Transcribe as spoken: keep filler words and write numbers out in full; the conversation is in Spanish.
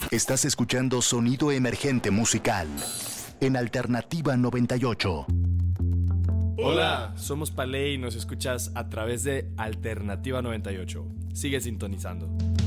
Estás escuchando Sonido Emergente Musical en Alternativa noventa y ocho. Hola, somos Palé y nos escuchas a través de Alternativa noventa y ocho. Sigue sintonizando.